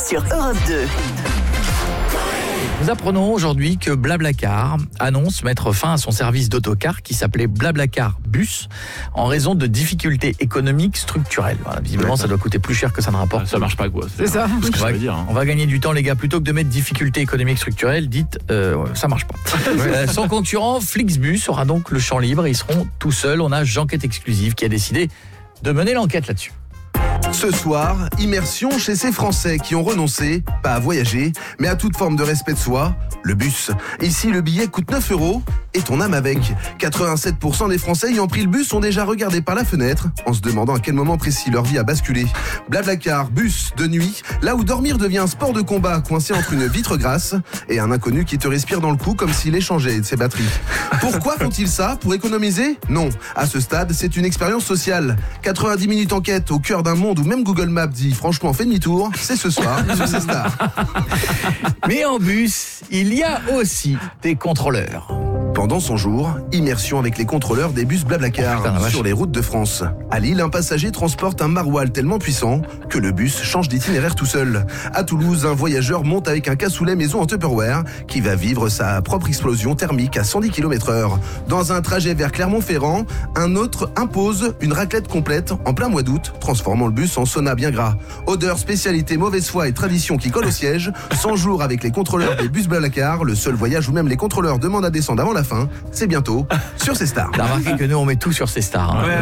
sur Europe 2. Nous apprenons aujourd'hui que Blablacar annonce mettre fin à son service d'autocar qui s'appelait Blablacar Bus en raison de difficultés économiques structurelles. Voilà, visiblement, ça doit coûter plus cher que ça ne rapporte. Ça marche pas quoi. C'est ça. C'est ce que ça veut dire. On va gagner du temps les gars, plutôt que de mettre difficultés économiques structurelles, dites ça marche pas. Son concurrent Flixbus aura donc le champ libre et ils seront tout seuls. On a J'enquête exclusive qui a décidé de mener l'enquête là-dessus. Ce soir, immersion chez ces Français qui ont renoncé, pas à voyager, mais à toute forme de respect de soi, le bus. Ici, le billet coûte 9 € et ton âme avec. 87% des Français ayant pris le bus ont déjà regardé par la fenêtre en se demandant à quel moment précis leur vie a basculé. Blablacar, bus, de nuit, là où dormir devient un sport de combat coincé entre une vitre grasse et un inconnu qui te respire dans le cou comme s'il échangeait de ses batteries. Pourquoi font-ils ça? Pour économiser? Non. À ce stade, c'est une expérience sociale. 90 minutes enquête au cœur d'un monde où même Google Maps dit franchement fais demi-tour, c'est ce soir sur ces stars. Mais en bus, il y a aussi des contrôleurs. Pendant son jour, immersion avec les contrôleurs des bus Blablacar sur les routes de France. À Lille, un passager transporte un maroilles tellement puissant que le bus change d'itinéraire tout seul. À Toulouse, un voyageur monte avec un cassoulet maison en Tupperware qui va vivre sa propre explosion thermique à 110 km/h. Dans un trajet vers Clermont-Ferrand, un autre impose une raclette complète en plein mois d'août, transformant le bus en sauna bien gras. Odeur, spécialité, mauvaise foi et tradition qui collent au siège. 100 jours avec les contrôleurs des bus Blablacar, le seul voyage où même les contrôleurs demandent à descendre avant la fin, c'est bientôt sur ces stars. T'as remarqué que nous on met tout sur ces stars. Hein.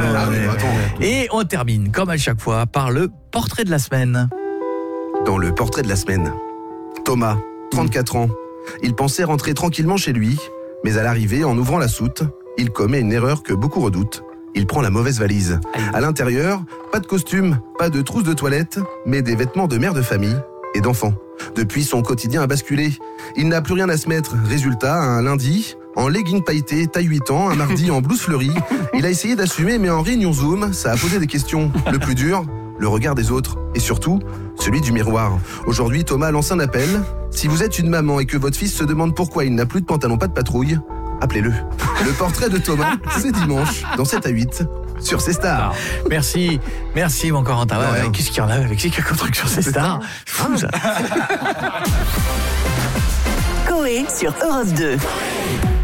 Et on termine comme à chaque fois par le portrait de la semaine. Dans le portrait de la semaine, Thomas, 34 ans. Il pensait rentrer tranquillement chez lui, mais à l'arrivée, en ouvrant la soute, il commet une erreur que beaucoup redoutent. Il prend la mauvaise valise. À l'intérieur, pas de costume, pas de trousse de toilette, mais des vêtements de mère de famille et d'enfant. Depuis, son quotidien a basculé. Il n'a plus rien à se mettre. Résultat, un lundi, en legging pailleté, taille 8 ans, un mardi en blouse fleurie. Il a essayé d'assumer, mais en réunion Zoom, ça a posé des questions. Le plus dur, le regard des autres. Et surtout, celui du miroir. Aujourd'hui, Thomas lance un appel. Si vous êtes une maman et que votre fils se demande pourquoi il n'a plus de pantalon, pas de patrouille, appelez-le. Le portrait de Thomas, c'est dimanche, dans 7 à 8, sur ces stars. Merci mon Corentin. Qu'est-ce qu'il y en a avec ces trucs sur ces stars? Fou ça. Coé sur Europe 2.